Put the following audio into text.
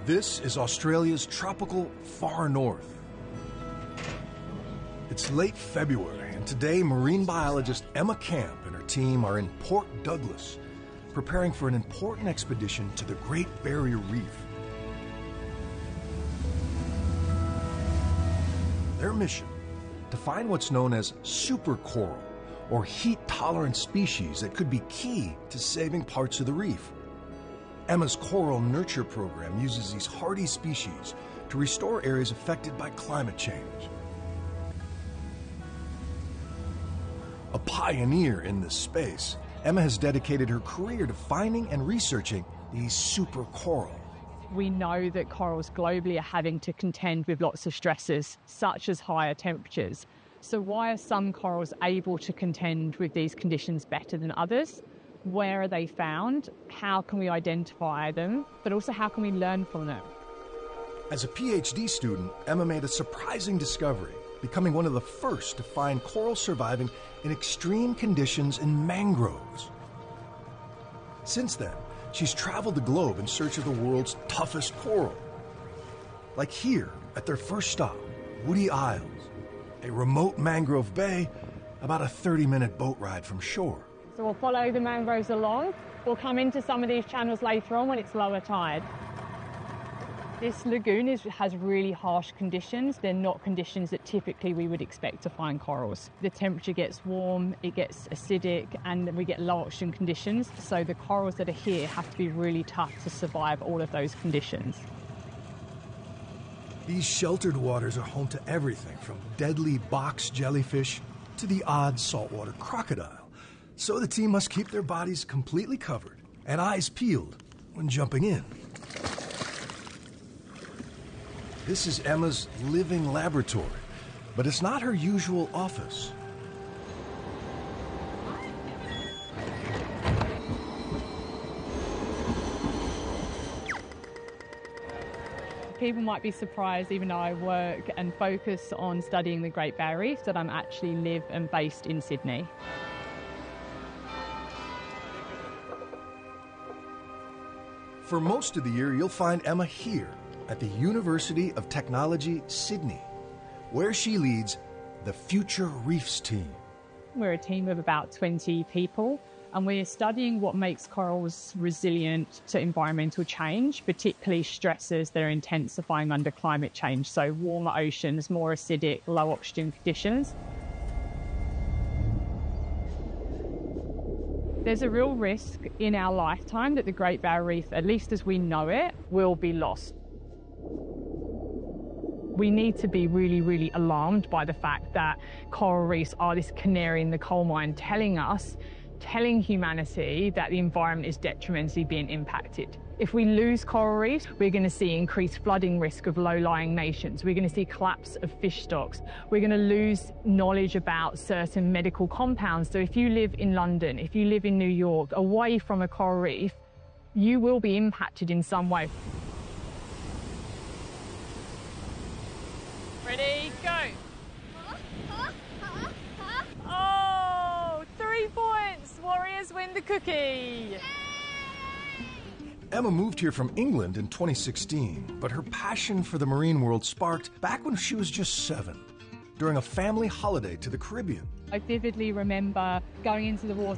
This is Australia's tropical far north. It's late February, and today marine biologist Emma Camp and her team are in Port Douglas, preparing for an important expedition to the Great Barrier Reef. Their mission: to find what's known as supercoral, or heat-tolerant species that could be key to saving parts of the reef. Emma's coral nurture program uses these hardy species to restore areas affected by climate change. A pioneer in this space, Emma has dedicated her career to finding and researching these supercoral. We know that corals globally are having to contend with lots of stresses, such as higher temperatures. So why are some corals able to contend with these conditions better than others? Where are they found? How can we identify them? But also, how can we learn from them? As a PhD student, Emma made a surprising discovery, becoming one of the first to find coral surviving in extreme conditions in mangroves. Since then, she's traveled the globe in search of the world's toughest coral. Like here, at their first stop, Woody Isles, a remote mangrove bay about a 30-minute boat ride from shore. So we'll follow the mangroves along. We'll come into some of these channels later on when it's lower tide. This lagoon has really harsh conditions. They're not conditions that typically we would expect to find corals. The temperature gets warm, it gets acidic, and we get low oxygen conditions. So the corals that are here have to be really tough to survive all of those conditions. These sheltered waters are home to everything from deadly box jellyfish to the odd saltwater crocodile. So the team must keep their bodies completely covered and eyes peeled when jumping in. This is Emma's living laboratory, but it's not her usual office. People might be surprised, even though I work and focus on studying the Great Barrier Reef, that I'm actually live and based in Sydney. For most of the year, you'll find Emma here at the University of Technology, Sydney, where she leads the Future Reefs team. We're a team of about 20 people, and we're studying what makes corals resilient to environmental change, particularly stresses that are intensifying under climate change, so warmer oceans, more acidic, low oxygen conditions. There's a real risk in our lifetime that the Great Barrier Reef, at least as we know it, will be lost. We need to be really, really alarmed by the fact that coral reefs are this canary in the coal mine telling humanity that the environment is detrimentally being impacted. If we lose coral reefs, we're going to see increased flooding risk of low-lying nations. We're going to see collapse of fish stocks. We're going to lose knowledge about certain medical compounds. So if you live in London, if you live in New York, away from a coral reef, you will be impacted in some way. Ready, go. Oh, 3 points. Warriors win the cookie. Emma moved here from England in 2016, but her passion for the marine world sparked back when she was just 7, during a family holiday to the Caribbean. I vividly remember going into the water